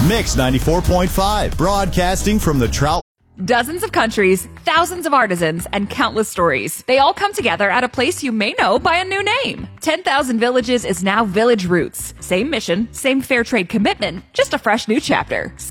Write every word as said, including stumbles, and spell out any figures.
Mix ninety-four point five, broadcasting from the Trout. Dozens of countries, thousands of artisans, and countless stories. They all come together at a place you may know by a new name. ten thousand Villages is now Village Roots. Same mission, same fair trade commitment, just a fresh new chapter.